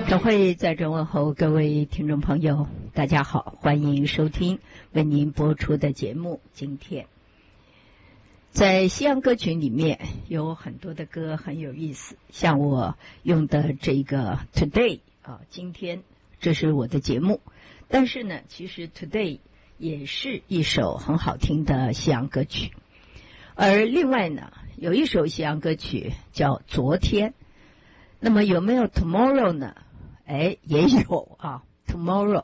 总会在这问候各位听众朋友，大家好，欢迎收听为您播出的节目。今天在西洋歌曲里面有很多的歌很有意思，像我用的这个 Today 今天这是我的节目，但是呢，其实 Today 也是一首很好听的西洋歌曲。而另外呢，有一首西洋歌曲叫昨天，那么有没有 Tomorrow 呢？也有啊 ，Tomorrow，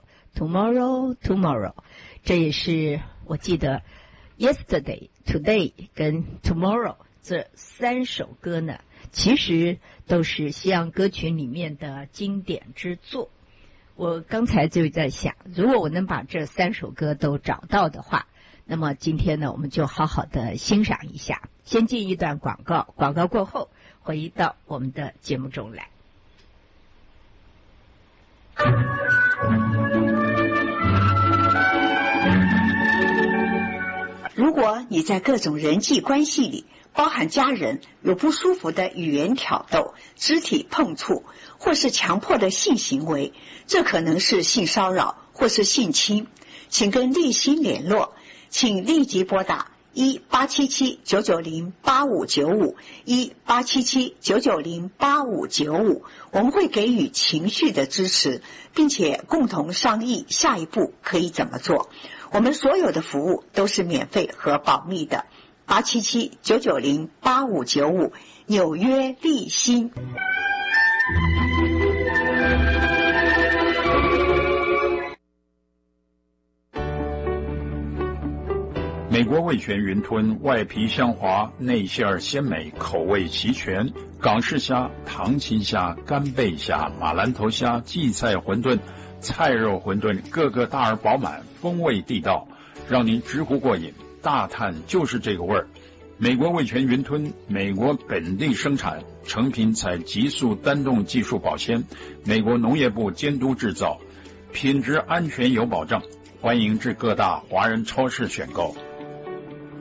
这也是我记得 Yesterday、Today 跟 Tomorrow 这三首歌呢，其实都是西洋歌曲里面的经典之作。我刚才就在想，如果我能把这三首歌都找到的话，那么今天呢，我们就好好的欣赏一下。先进一段广告，广告过后回到我们的节目中来。 如果你在各种人际关系里，包含家人，有不舒服的语言挑逗、肢体碰触，或是强迫的性行为，这可能是性骚扰或是性侵，请跟立新联络，请立即拨打1877-990-8595 1877-990-8595，我们会给予情绪的支持，并且共同商议下一步可以怎么做。我们所有的服务都是免费和保密的。877-990-8595，纽约立新。 美国味全云吞，外皮香滑，内馅儿鲜美，口味齐全。港式虾、糖青虾、干贝虾、马兰头虾、荠菜馄饨、菜肉馄饨，个个大而饱满，风味地道，让您直呼过瘾。大叹就是这个味儿。美国味全云吞，美国本地生产，成品采急速单冻技术保鲜，美国农业部监督制造，品质安全有保障。欢迎至各大华人超市选购。